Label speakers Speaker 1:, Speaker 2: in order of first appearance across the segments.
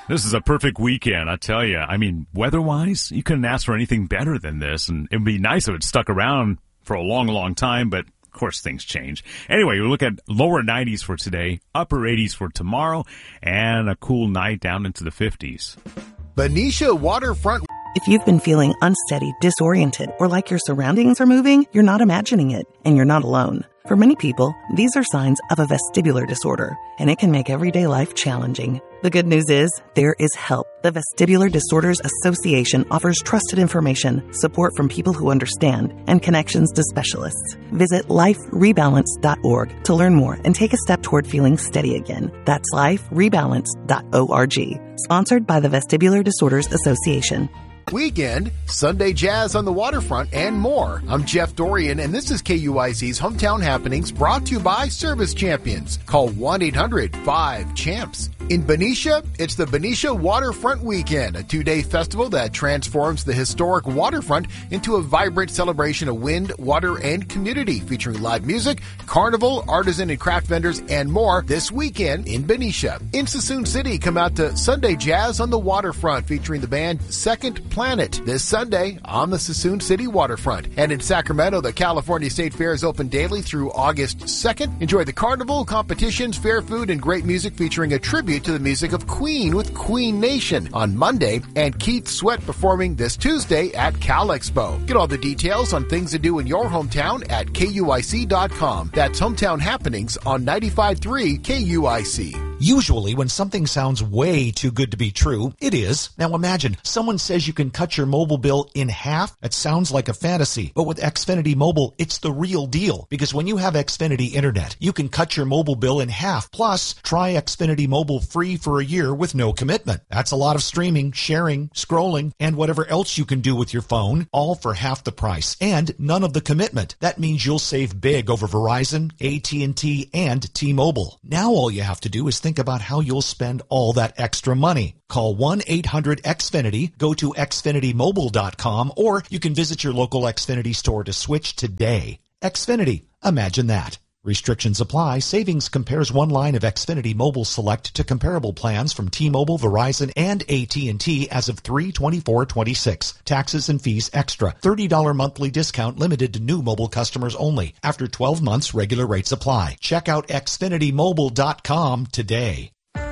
Speaker 1: This is a perfect weekend, I tell you. I mean, weather-wise, you couldn't ask for anything better than this, and it would be nice if it stuck around for a long, long time, but of course things change. Anyway, we look at lower 90s for today, upper 80s for tomorrow, and a cool night down into the 50s.
Speaker 2: Benicia Waterfront.
Speaker 3: If you've been feeling unsteady, disoriented, or like your surroundings are moving, you're not imagining it, and you're not alone. For many people, these are signs of a vestibular disorder, and it can make everyday life challenging. The good news is, there is help. The Vestibular Disorders Association offers trusted information, support from people who understand, and connections to specialists. Visit liferebalance.org to learn more and take a step toward feeling steady again. That's liferebalance.org. Sponsored by the Vestibular Disorders Association.
Speaker 2: Weekend, Sunday Jazz on the Waterfront, and more. I'm Jeff Dorian, and this is KUIC's Hometown Happenings, brought to you by Service Champions. Call 1-800-5-CHAMPS. In Benicia, it's the Benicia Waterfront Weekend, a 2-day festival that transforms the historic waterfront into a vibrant celebration of wind, water, and community, featuring live music, carnival, artisan and craft vendors, and more this weekend in Benicia. In Suisun City, come out to Sunday Jazz on the Waterfront, featuring the band Second Planet this Sunday on the Suisun City waterfront. And in Sacramento, the California State Fair is open daily through August 2nd. Enjoy the carnival, competitions, fair food, and great music, featuring a tribute to the music of Queen with Queen Nation on Monday, and Keith Sweat performing this Tuesday at Cal Expo. Get all the details on things to do in your hometown at KUIC.com. That's Hometown Happenings on 95.3 KUIC.
Speaker 4: Usually, when something sounds way too good to be true, it is. Now imagine, someone says you can cut your mobile bill in half. That sounds like a fantasy. But with Xfinity Mobile, it's the real deal. Because when you have Xfinity Internet, you can cut your mobile bill in half. Plus, try Xfinity Mobile free for a year with no commitment. That's a lot of streaming, sharing, scrolling, and whatever else you can do with your phone, all for half the price. And none of the commitment. That means you'll save big over Verizon, AT&T, and T-Mobile. Now all you have to do is think about how you'll spend all that extra money. Call 1-800-XFINITY, go to xfinitymobile.com, or you can visit your local Xfinity store to switch today. Xfinity, imagine that. Restrictions apply. Savings compares one line of Xfinity Mobile Select to comparable plans from T-Mobile, Verizon, and AT&T as of 3/24/26. Taxes and fees extra. $30 monthly discount limited to new mobile customers only. After 12 months, regular rates apply. Check out xfinitymobile.com today.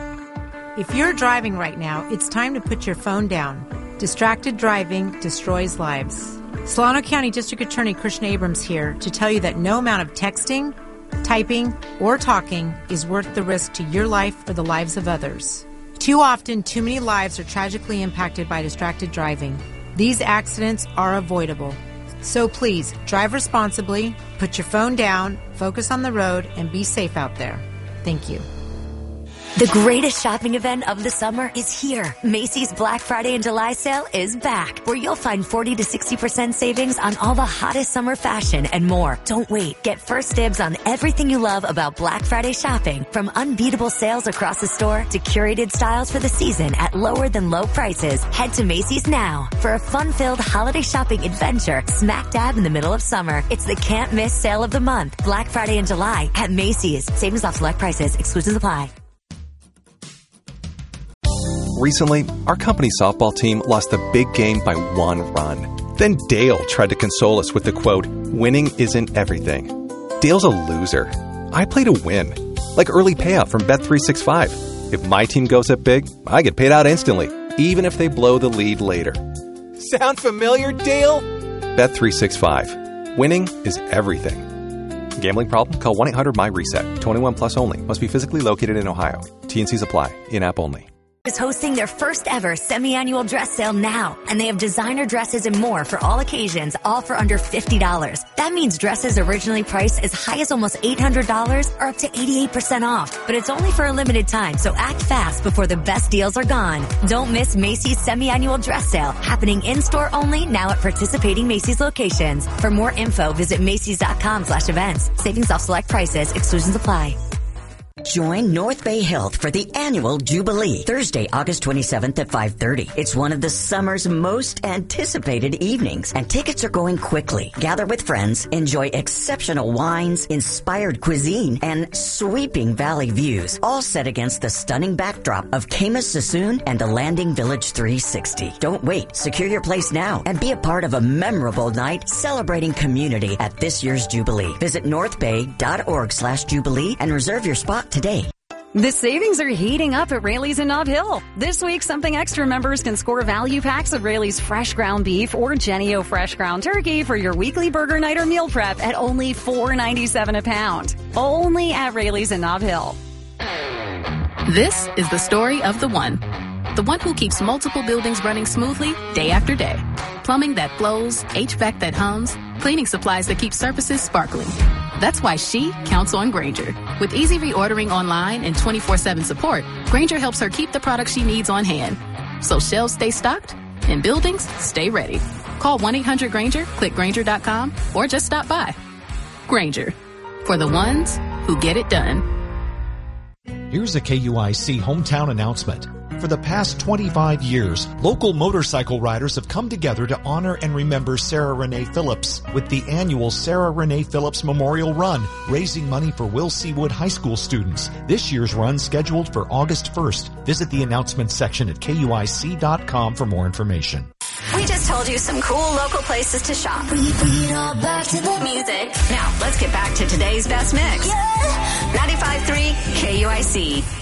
Speaker 5: If you're driving right now, it's time to put your phone down. Distracted driving destroys lives. Solano County District Attorney Christian Abrams here to tell you that no amount of texting, typing, or talking is worth the risk to your life or the lives of others. Too often, too many lives are tragically impacted by distracted driving. These accidents are avoidable. So please, drive responsibly, put your phone down, focus on the road, and be safe out there. Thank you.
Speaker 6: The greatest shopping event of the summer is here. Macy's Black Friday and July sale is back, where you'll find 40 to 60% savings on all the hottest summer fashion and more. Don't wait. Get first dibs on everything you love about Black Friday shopping, from unbeatable sales across the store to curated styles for the season at lower than low prices. Head to Macy's now for a fun-filled holiday shopping adventure smack dab in the middle of summer. It's the can't miss sale of the month. Black Friday and July at Macy's. Savings off select prices. Exclusions apply.
Speaker 7: Recently, our company softball team lost the big game by 1 run. Then Dale tried to console us with the quote, "Winning isn't everything." Dale's a loser. I play to win. Like early payout from Bet365. If my team goes up big, I get paid out instantly, even if they blow the lead later.
Speaker 8: Sound familiar, Dale?
Speaker 7: Bet365. Winning is everything. Gambling problem? Call 1-800-MY-RESET. 21 plus only. Must be physically located in Ohio. T&Cs apply. In-app only.
Speaker 6: Is hosting their first ever semi-annual dress sale now. And they have designer dresses and more for all occasions, all for under $50. That means dresses originally priced as high as almost $800 are up to 88% off. But it's only for a limited time, so act fast before the best deals are gone. Don't miss Macy's semi-annual dress sale, happening in-store only now at participating Macy's locations. For more info, visit Macys.com/events. Savings off select prices. Exclusions apply.
Speaker 9: Join North Bay Health for the annual Jubilee, Thursday, August 27th at 5:30. It's one of the summer's most anticipated evenings, and tickets are going quickly. Gather with friends, enjoy exceptional wines, inspired cuisine, and sweeping valley views, all set against the stunning backdrop of Camas Sassoon and the Landing Village 360. Don't wait. Secure your place now and be a part of a memorable night celebrating community at this year's Jubilee. Visit northbay.org/Jubilee and reserve your spot today.
Speaker 10: The savings are heating up at Raley's in Nob Hill. This week, Something Extra members can score value packs of Raley's fresh ground beef or Jennie-O fresh ground turkey for your weekly burger night or meal prep at only $4.97 a pound. Only at Raley's in Nob Hill.
Speaker 11: This is the story of the one who keeps multiple buildings running smoothly day after day. Plumbing that flows, HVAC that hums, cleaning supplies that keep surfaces sparkling. That's why she counts on Grainger. With easy reordering online and 24/7 support, Grainger helps her keep the products she needs on hand. So shelves stay stocked and buildings stay ready. Call 1-800-GRAINGER, click Grainger.com, or just stop by. Grainger, for the ones who get it done.
Speaker 4: Here's a KUIC hometown announcement. For the past 25 years, local motorcycle riders have come together to honor and remember Sarah Renee Phillips with the annual Sarah Renee Phillips Memorial Run, raising money for Will C. Wood High School students. This year's run scheduled for August 1st. Visit the announcements section at KUIC.com for more information.
Speaker 6: We just told you some cool local places to shop. Bring it all back to the music. Now, let's get back to today's best mix. 95.3 KUIC.